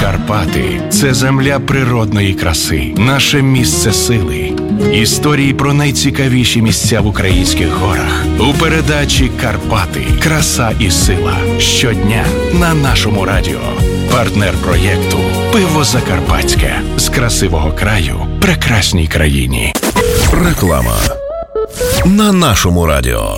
Карпати – це земля природної краси, наше місце сили. Історії про найцікавіші місця в українських горах. У передачі «Карпати. Краса і сила». Щодня на нашому радіо. Партнер проєкту «Пиво Закарпатське». З красивого краю прекрасній країні. Реклама на нашому радіо.